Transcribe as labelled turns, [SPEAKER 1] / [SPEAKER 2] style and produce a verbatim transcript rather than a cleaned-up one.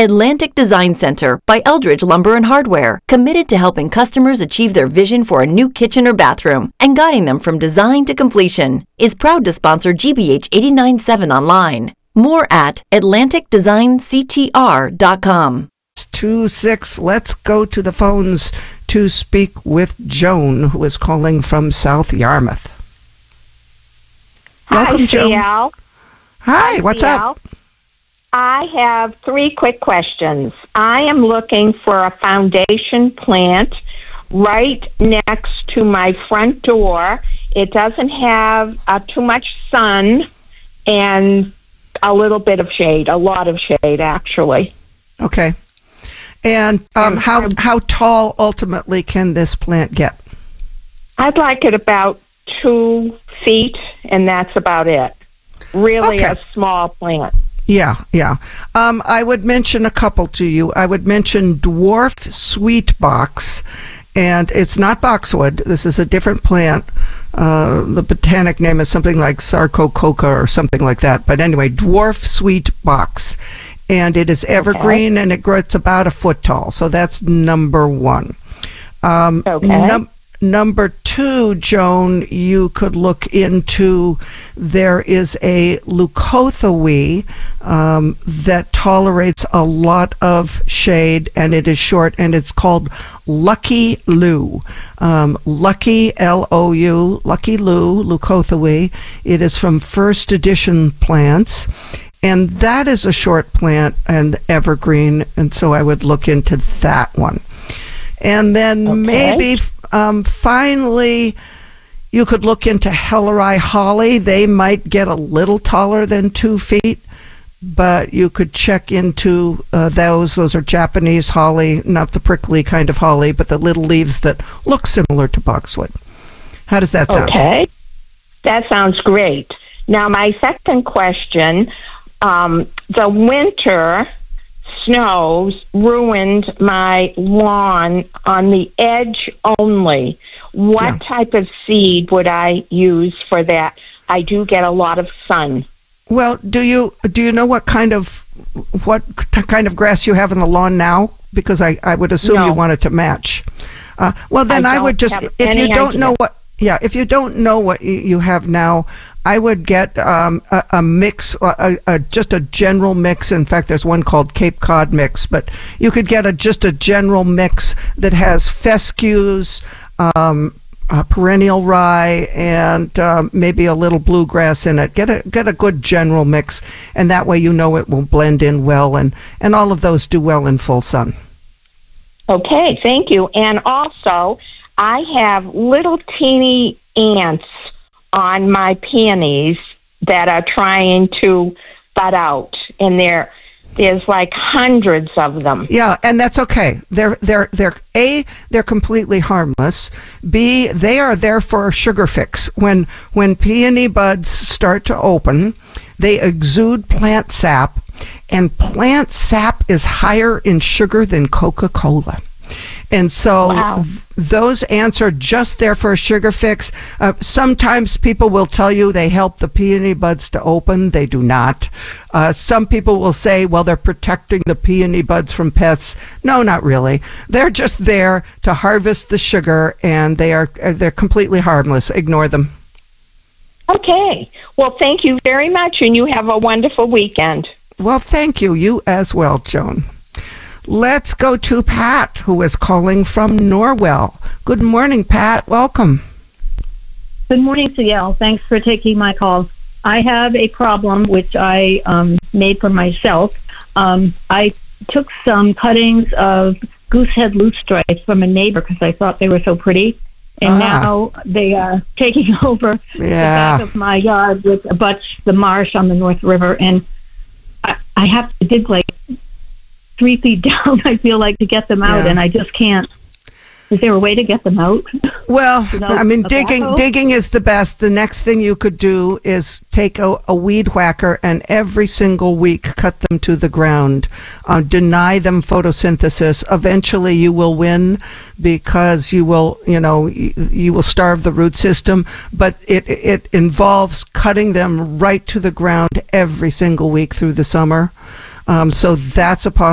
[SPEAKER 1] Atlantic Design Center by Eldridge Lumber and Hardware, committed to helping customers achieve their vision for a new kitchen or bathroom and guiding them from design to completion, is proud to sponsor G B H eighty-nine point seven online. More at atlantic design c t r dot com.
[SPEAKER 2] two six, let's go to the phones to speak with Joan, who is calling from South Yarmouth. Welcome,
[SPEAKER 3] Hi,
[SPEAKER 2] Joan.
[SPEAKER 3] Ciel.
[SPEAKER 2] Hi, what's
[SPEAKER 3] Ciel.
[SPEAKER 2] up?
[SPEAKER 3] I have three quick questions. I am looking for a foundation plant right next to my front door. It doesn't have uh, too much sun and a little bit of shade, a lot of shade, actually.
[SPEAKER 2] Okay. And um, how how tall ultimately can this plant get?
[SPEAKER 3] I'd like it about two feet, and that's about it. Really
[SPEAKER 2] Okay.
[SPEAKER 3] a small plant.
[SPEAKER 2] Yeah, yeah. Um, I would mention a couple to you. I would mention dwarf sweet box, and it's not boxwood. This is a different plant. Uh, the botanic name is something like Sarcococa or something like that. But anyway, dwarf sweet box, and it is evergreen, okay. And it grows about a foot tall. So that's number one. Um,
[SPEAKER 3] okay.
[SPEAKER 2] Num- Number two, Joan, you could look into, there is a leucothoe um, that tolerates a lot of shade, and it is short, and it's called Lucky Lou. Um, Lucky, L O U, Lucky Lou, leucothoe. It is from First Edition Plants. And that is a short plant and evergreen, and so I would look into that one. And then
[SPEAKER 3] okay.
[SPEAKER 2] maybe... Um, finally, you could look into Helleri holly. They might get a little taller than two feet, but you could check into uh, those. Those are Japanese holly, not the prickly kind of holly, but the little leaves that look similar to boxwood. How does that sound?
[SPEAKER 3] Okay. That sounds great. Now, my second question, um, the winter snows ruined my lawn on the edge only. What yeah. type of seed would I use for that? I do get a lot of sun.
[SPEAKER 2] Well, do you do you know what kind of what kind of grass you have in the lawn now? Because I, I would assume
[SPEAKER 3] no.
[SPEAKER 2] you want it to match. Uh, well, then I, I would just if you don't
[SPEAKER 3] idea.
[SPEAKER 2] know what yeah if you don't know what you have now, I would get um, a, a mix, a, a, just a general mix. In fact, there's one called Cape Cod mix, but you could get a just a general mix that has fescues, um, uh, perennial rye, and um, maybe a little bluegrass in it. Get a get a good general mix, and that way you know it will blend in well, and, and all of those do well in full sun.
[SPEAKER 3] Okay, thank you. And also, I have little teeny ants on my peonies that are trying to bud out, and there there's like hundreds of them.
[SPEAKER 2] Yeah, and that's okay. They're they're they're A, they're completely harmless. B, they are there for a sugar fix. When when peony buds start to open, they exude plant sap, and plant sap is higher in sugar than Coca-Cola. And so
[SPEAKER 3] wow.
[SPEAKER 2] th- those ants are just there for a sugar fix. Uh, sometimes people will tell you they help the peony buds to open. They do not. Uh, some people will say, well, they're protecting the peony buds from pests. No, not really. They're just there to harvest the sugar, and they are they're completely harmless. Ignore them.
[SPEAKER 3] Okay. Well, thank you very much, and you have a wonderful weekend.
[SPEAKER 2] Well, thank you. You as well, Joan. Let's go to Pat, who is calling from Norwell. Good morning, Pat. Welcome.
[SPEAKER 4] Good morning, Ciel. Thanks for taking my call. I have a problem which I um, made for myself. Um, I took some cuttings of goosehead loosestrife from a neighbor because I thought they were so pretty. And
[SPEAKER 2] ah.
[SPEAKER 4] now they are taking over
[SPEAKER 2] yeah.
[SPEAKER 4] the back of my yard, which abuts the marsh on the North River. And I, I have to dig like three feet down, I feel like, to get them out, yeah. and I just can't. Is there a way to get them out?
[SPEAKER 2] Well,
[SPEAKER 4] you know,
[SPEAKER 2] I mean, digging
[SPEAKER 4] backhoe?
[SPEAKER 2] digging is the best. The next thing you could do is take a, a weed whacker and every single week cut them to the ground. Uh, deny them photosynthesis. Eventually you will win because you will, you know, you, you will starve the root system, but it, it involves cutting them right to the ground every single week through the summer. Um, so that's a possibility.